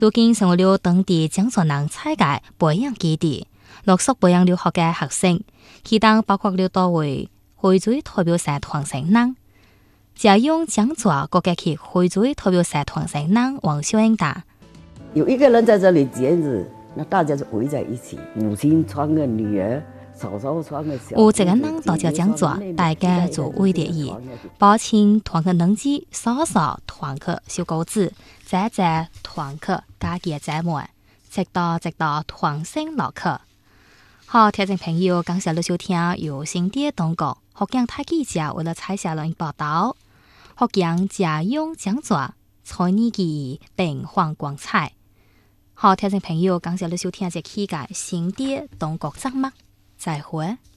如今成为了当地讲座人采界培养基地，陆续培养了学嘅学生，其中包括了多位会水代表社团成员。嘉永讲座国家级会水代表社团成员王秀英达。 有一个人在这里节日，那大家就围在一起，母亲穿个女儿。 有一个人到这讲座，大家就围着伊，抱亲团去能机，嫂嫂团去小狗子，姐姐团去家己姐妹，直到团生落去。好，听众朋友，感谢你收听由新店东国福建台记者为了采写录音报道，福建嘉永讲座彩年记变幻光彩。好，听众朋友，感谢你收听这期嘅新店东国节目。再会。